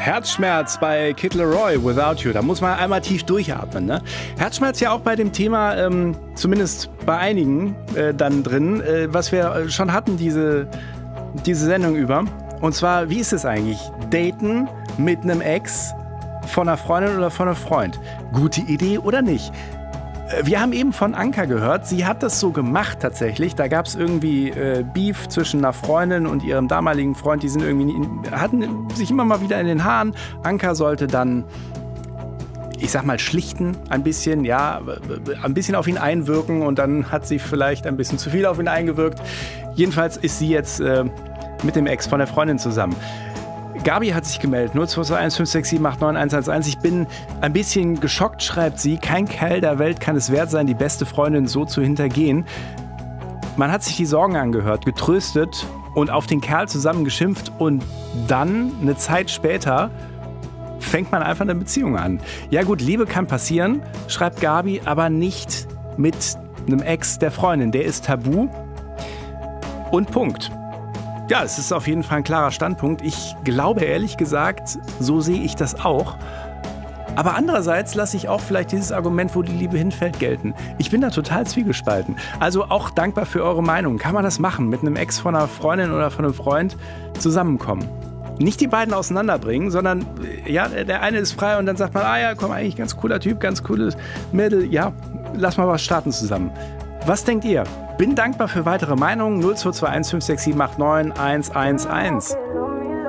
Herzschmerz bei Kid Laroi, Without You. Da muss man einmal tief durchatmen, ne? Herzschmerz ja auch bei dem Thema, zumindest bei einigen dann drin, was wir schon hatten, diese Sendung über. Und zwar, wie ist es eigentlich? Daten mit einem Ex von einer Freundin oder von einem Freund? Gute Idee oder nicht? Wir haben eben von Anka gehört, sie hat das so gemacht tatsächlich. Da gab es irgendwie Beef zwischen einer Freundin und ihrem damaligen Freund. Die sind hatten sich immer mal wieder in den Haaren. Anka sollte dann, ich sag mal, schlichten ein bisschen, ja, ein bisschen auf ihn einwirken und dann hat sie vielleicht ein bisschen zu viel auf ihn eingewirkt. Jedenfalls ist sie jetzt mit dem Ex von der Freundin zusammen. Gabi hat sich gemeldet, 0221 567 89111. Ich bin ein bisschen geschockt, schreibt sie. Kein Kerl der Welt kann es wert sein, die beste Freundin so zu hintergehen. Man hat sich die Sorgen angehört, getröstet und auf den Kerl zusammen geschimpft und dann, eine Zeit später, fängt man einfach eine Beziehung an. Ja gut, Liebe kann passieren, schreibt Gabi, aber nicht mit einem Ex der Freundin. Der ist tabu und Punkt. Ja, es ist auf jeden Fall ein klarer Standpunkt. Ich glaube ehrlich gesagt, so sehe ich das auch. Aber andererseits lasse ich auch vielleicht dieses Argument, wo die Liebe hinfällt, gelten. Ich bin da total zwiegespalten. Also auch dankbar für eure Meinung. Kann man das machen, mit einem Ex von einer Freundin oder von einem Freund zusammenkommen? Nicht die beiden auseinanderbringen, sondern ja, der eine ist frei und dann sagt man, ja, komm, eigentlich ganz cooler Typ, ganz cooles Mädel, ja, lass mal was starten zusammen. Was denkt ihr? Bin dankbar für weitere Meinungen. 0221 567 89111.